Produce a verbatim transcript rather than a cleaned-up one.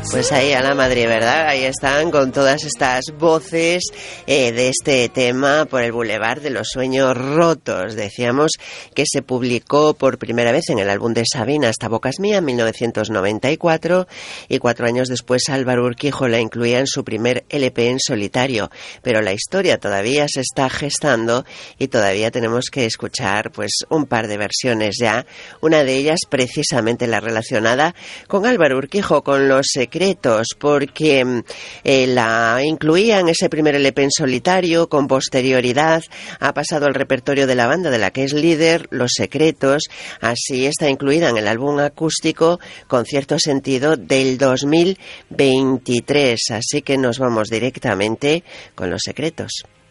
Pues ahí a la Madrid, ¿verdad? Ahí están con todas estas voces eh, de este tema por el Boulevard de los Sueños Rotos. Decíamos que se publicó por primera vez en el álbum de Sabina, Hasta Bocas Mía, en mil novecientos noventa y cuatro, y cuatro años después Álvaro Urquijo la incluía en su primer L P en solitario. Pero la historia todavía se está gestando y todavía tenemos que escuchar pues un par de versiones ya. Una de ellas precisamente la relacionada con Álvaro Urquijo, con Los Secretos, porque eh, la incluía en ese primer L P en solitario. Con posterioridad ha pasado al repertorio de la banda de la que es líder, Los Secretos. Así está incluida en el álbum acústico Con Cierto Sentido del dos mil veintitrés. Así que nos vamos directamente con Los Secretos.